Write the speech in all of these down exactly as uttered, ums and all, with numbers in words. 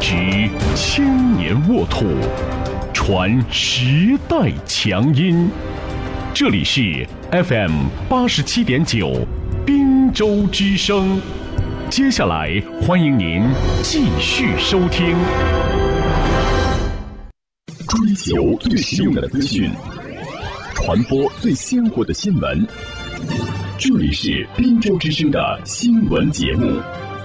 执千年沃土，传时代强音。这里是 F M 八十七点九滨州之声。接下来欢迎您继续收听。追求最实用的资讯，传播最鲜活的新闻。这里是滨州之声的新闻节目。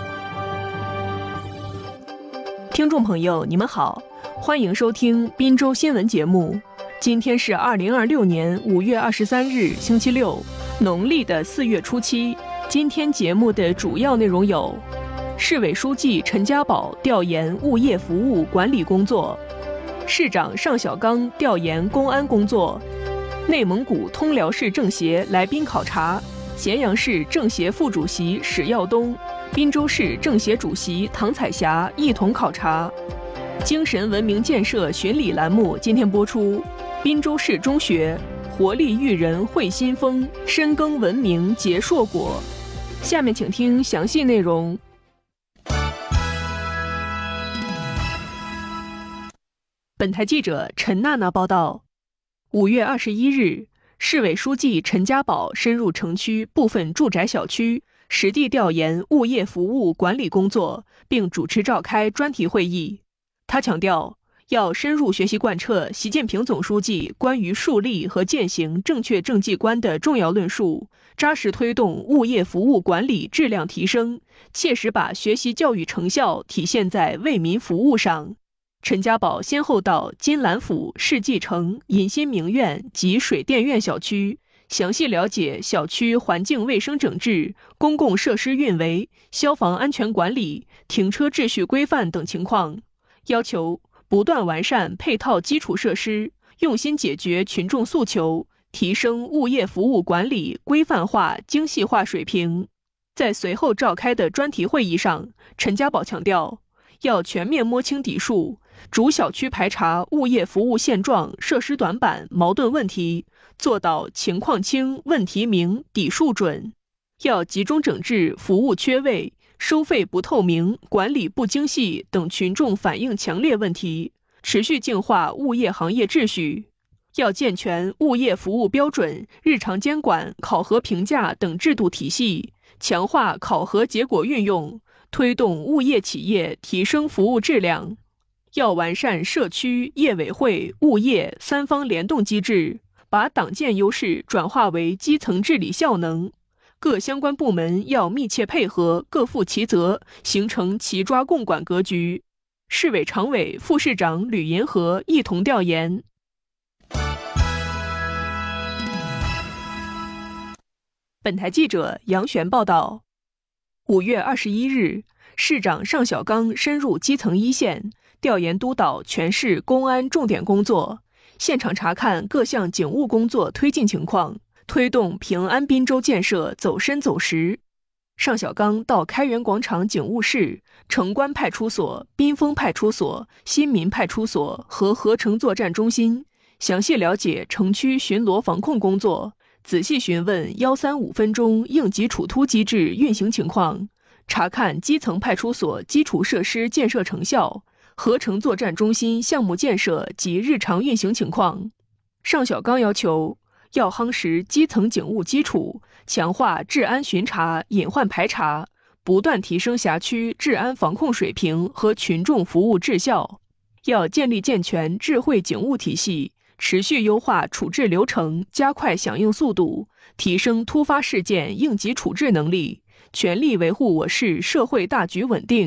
听众朋友，你们好，欢迎收听滨州新闻节目。今天是二零二六年五月二十三日，星期六，农历的四月初七。今天节目的主要内容有：市委书记陈家宝调研物业服务管理工作，市长尚小刚调研公安工作，内蒙古通辽市政协来宾考察，咸阳市政协副主席史耀东、滨州市政协主席唐彩霞一同考察。精神文明建设巡礼栏目今天播出，滨州市中学活力育人会新风，深耕文明结硕果。下面请听详细内容。本台记者陈娜娜报道，五月二十一日，市委书记陈家宝深入城区部分住宅小区，实地调研物业服务管理工作，并主持召开专题会议。他强调，要深入学习贯彻习近平总书记关于树立和践行正确政绩观的重要论述，扎实推动物业服务管理质量提升，切实把学习教育成效体现在为民服务上。陈家宝先后到金兰府、世纪城、银心名苑及水电院小区，详细了解小区环境卫生整治、公共设施运维、消防安全管理、停车秩序规范等情况，要求不断完善配套基础设施，用心解决群众诉求，提升物业服务管理规范化、精细化水平。在随后召开的专题会议上，陈家宝强调，要全面摸清底数，逐小区排查物业服务现状、设施短板、矛盾问题，做到情况清、问题明、底数准。要集中整治服务缺位、收费不透明、管理不精细等群众反映强烈问题，持续净化物业行业秩序。要健全物业服务标准、日常监管、考核评价等制度体系，强化考核结果运用，推动物业企业提升服务质量。要完善社区、业委会、物业三方联动机制，把党建优势转化为基层治理效能。各相关部门要密切配合，各负其责，形成齐抓共管格局。市委常委、副市长吕银河一同调研。本台记者杨璇报道，五月二十一日，市长尚小刚深入基层一线，调研督导全市公安重点工作，现场查看各项警务工作推进情况，推动平安滨州建设走深走实。尚小刚到开元广场警务室、城关派出所、滨丰派出所、新民派出所和合成作战中心，详细了解城区巡逻防控工作，仔细询问一三五分钟应急处突机制运行情况，查看基层派出所基础设施建设成效、合成作战中心项目建设及日常运行情况。尚小刚要求，要夯实基层警务基础，强化治安巡查、隐患排查，不断提升辖区治安防控水平和群众服务质效。要建立健全智慧警务体系，持续优化处置流程，加快响应速度，提升突发事件应急处置能力，全力维护我市社会大局稳定。